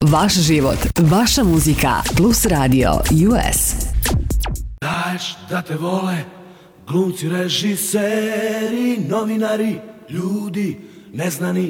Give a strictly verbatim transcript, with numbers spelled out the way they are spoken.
vaš život, vaša muzika, Plus Radio U S. Daješ da te vole glumci, režiseri, novinari, ljudi neznani